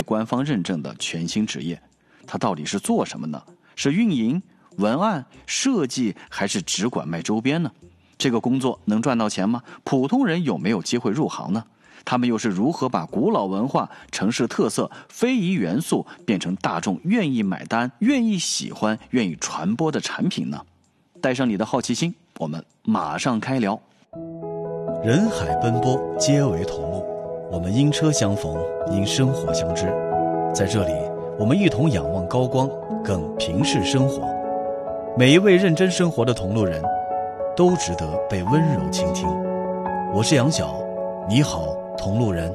官方认证的全新职业。它到底是做什么呢？是运营、文案、设计，还是只管卖周边呢？这个工作能赚到钱吗？普通人有没有机会入行呢？他们又是如何把古老文化、城市特色、非遗元素变成大众愿意买单、愿意喜欢、愿意传播的产品呢？带上你的好奇心，我们马上开聊。 人海奔波，皆为同路，我们因车相逢，因生活相知。在这里，我们一同仰望高光，更平视生活。每一位认真生活的同路人，都值得被温柔倾听。我是杨晓，你好，同路人。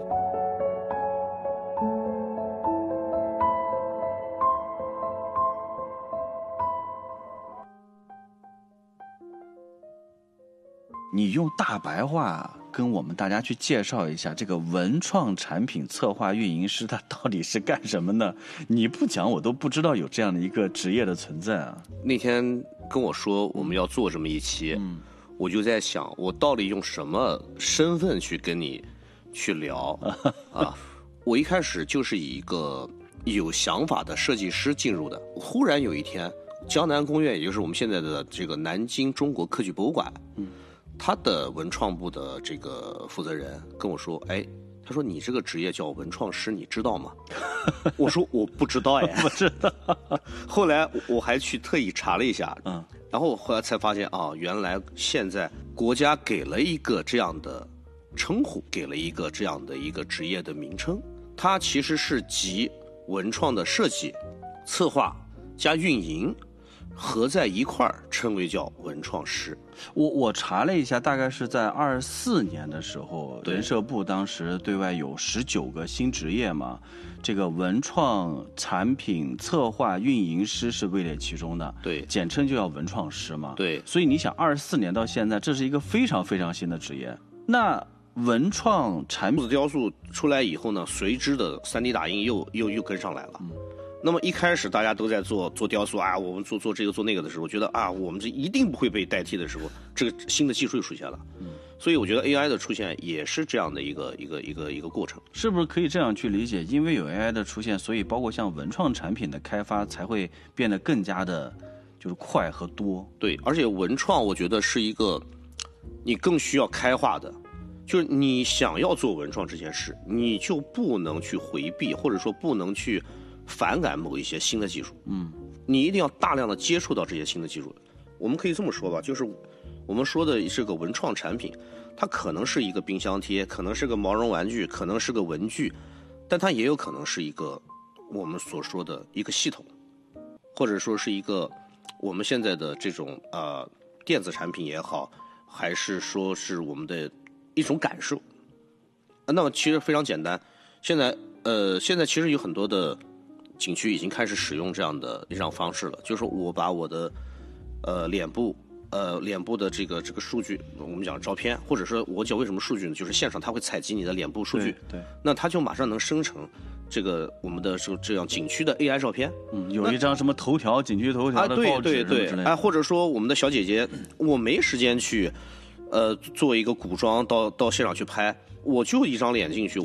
你用大白话跟我们大家去介绍一下这个文创产品策划运营师他到底是干什么呢？你不讲我都不知道有这样的一个职业的存在啊。 那天跟我说我们要做这么一期，我就在想我到底用什么身份去跟你去聊啊？我一开始就是以一个有想法的设计师进入的，忽然有一天江南工院，也就是我们现在的这个南京中国科技博物馆，他的文创部的这个负责人跟我说，他说你这个职业叫文创师，你知道吗？我说我不知道呀， 不知道。 后来我还去特意查了一下，然后我后来才发现啊，原来现在国家给了一个这样的称呼，给了一个这样的一个职业的名称，它其实是集文创的设计、策划加运营合在一块儿，称为叫文创师。 我查了一下，大概是在24年的时候，人社部当时对外有19个新职业嘛，这个文创产品策划运营师是位列其中的， 对， 简称就叫文创师嘛。 对， 所以你想24年到现在，这是一个非常非常新的职业。那文创产品雕塑出来以后呢，随之的3D 打印又跟上来了。那么一开始大家都在做雕塑啊，我们做这个做那个的时候，觉得啊，我们这一定不会被代替的时候，这个新的技术又出现了。所以我觉得 AI 的出现也是这样的一个过程。 是不是可以这样去理解？因为有 AI 的出现，所以包括像文创产品的开发才会变得更加的，就是快和多。 对，而且文创我觉得是一个你更需要开化的。就是你想要做文创这件事，你就不能去回避，或者说不能去反感某一些新的技术。你一定要大量的接触到这些新的技术。我们可以这么说吧，就是我们说的这个文创产品，它可能是一个冰箱贴，可能是个毛绒玩具，可能是个文具，但它也有可能是一个我们所说的一个系统，或者说是一个我们现在的这种电子产品也好，还是说是我们的一种感受。那么其实非常简单，现在其实有很多的景区已经开始使用这样的一种方式了，就是我把我的脸部的这个数据，我们讲照片，或者说我讲为什么数据呢？就是现场它会采集你的脸部数据， 对， 那它就马上能生成这个我们的这样景区的 AI 照片。 有一张什么头条景区头条的报纸对，或者说我们的小姐姐，我没时间去做一个古装到现场去拍，我就一张脸进去，